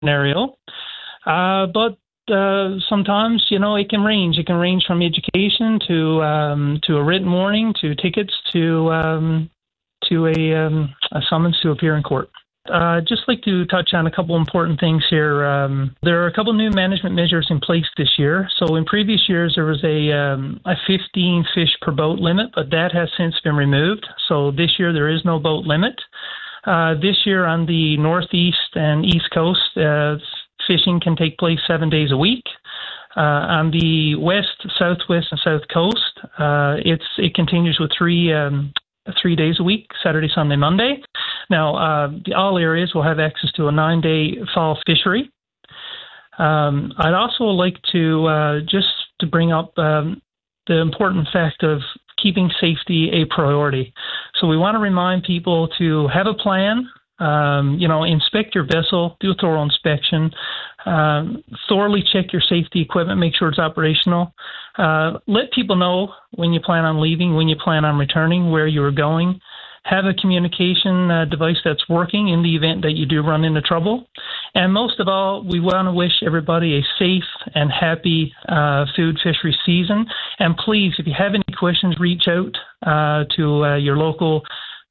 scenario. But sometimes, it can range. It can range from education to a written warning, to tickets, to a summons to appear in court. Just like to touch on a couple important things here. There are a couple new management measures in place this year. So in previous years, there was a 15 fish per boat limit, but that has since been removed. So this year, there is no boat limit. This year on the northeast and east coast, fishing can take place 7 days a week. On the west, southwest, and south coast, it continues with 3 days a week, Saturday, Sunday, Monday. Now, all areas will have access to a 9-day fall fishery. I'd also like to just to bring up the important fact of keeping safety a priority. So we want to remind people to have a plan. Inspect your vessel, do a thorough inspection, thoroughly check your safety equipment, make sure it's operational. Let people know when you plan on leaving, when you plan on returning, where you're going. Have a communication device that's working in the event that you do run into trouble. And most of all, we want to wish everybody a safe and happy food fishery season. And please, if you have any questions, reach out to your local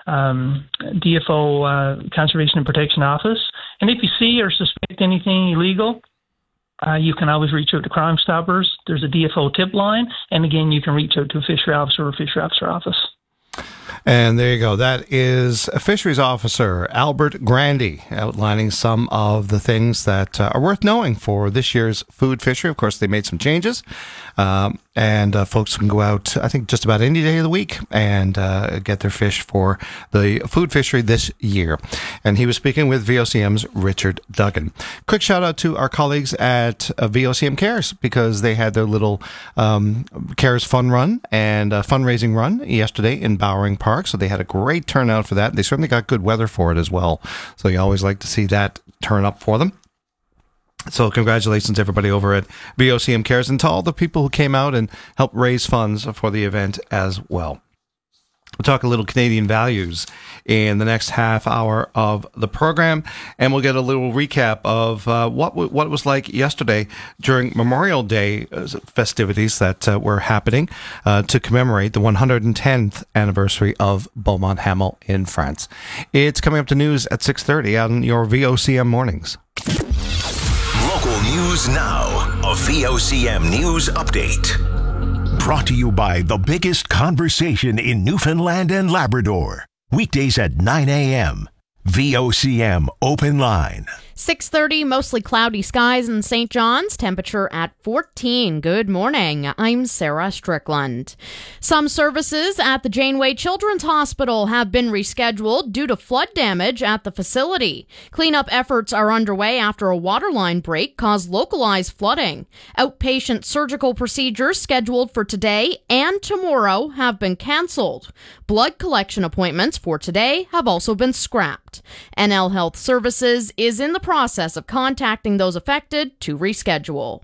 DFO Conservation and Protection Office. And if you see or suspect anything illegal, you can always reach out to Crime Stoppers. There's a DFO tip line. And again, you can reach out to a fishery officer or fishery officer office. And there you go. That is a fisheries officer, Albert Grandy, outlining some of the things that are worth knowing for this year's food fishery. Of course, they made some changes, and folks can go out, I think, just about any day of the week and get their fish for the food fishery this year. And he was speaking with VOCM's Richard Duggan. Quick shout out to our colleagues at VOCM Cares, because they had their little Cares fun run and fundraising run yesterday in Bowering Park. So they had a great turnout for that. They certainly got good weather for it as well. So you always like to see that turn up for them. So congratulations, everybody over at VOCM Cares, and to all the people who came out and helped raise funds for the event as well. We'll talk a little Canadian values in the next half hour of the program, and we'll get a little recap of what it was like yesterday during Memorial Day festivities that were happening to commemorate the 110th anniversary of Beaumont Hamel in France. It's coming up to news at 6:30 on your VOCM mornings. Local news now, a VOCM news update. Brought to you by the biggest conversation in Newfoundland and Labrador. Weekdays at 9 a.m. VOCM Open Line. 6:30, mostly cloudy skies in St. John's, temperature at 14. Good morning. I'm Sarah Strickland. Some services at the Janeway Children's Hospital have been rescheduled due to flood damage at the facility. Cleanup efforts are underway after a waterline break caused localized flooding. Outpatient surgical procedures scheduled for today and tomorrow have been canceled. Blood collection appointments for today have also been scrapped. NL Health Services is in the process of contacting those affected to reschedule.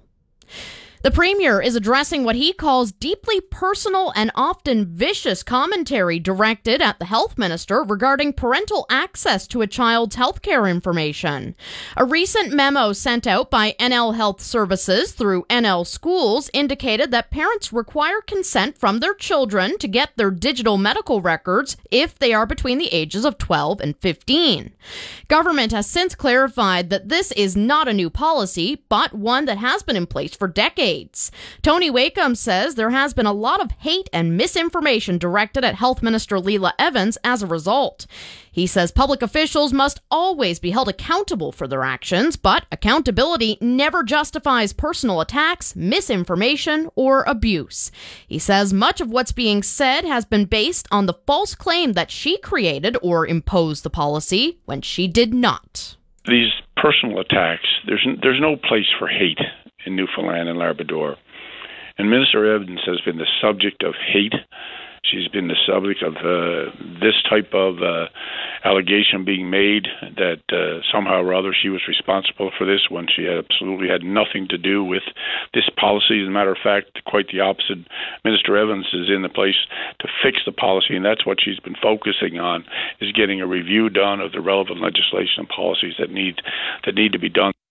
The Premier is addressing what he calls deeply personal and often vicious commentary directed at the Health Minister regarding parental access to a child's healthcare information. A recent memo sent out by NL Health Services through NL Schools indicated that parents require consent from their children to get their digital medical records if they are between the ages of 12 and 15. Government has since clarified that this is not a new policy, but one that has been in place for decades. Tony Wakeham says there has been a lot of hate and misinformation directed at Health Minister Leela Evans as a result. He says public officials must always be held accountable for their actions, but accountability never justifies personal attacks, misinformation, or abuse. He says much of what's being said has been based on the false claim that she created or imposed the policy when she did not. These personal attacks, there's no place for hate in Newfoundland and Labrador. And Minister Evans has been the subject of hate. She's been the subject of this type of allegation being made that somehow or other she was responsible for this when she absolutely had nothing to do with this policy. As a matter of fact, quite the opposite. Minister Evans is in the place to fix the policy, and that's what she's been focusing on, is getting a review done of the relevant legislation and policies that need to be done.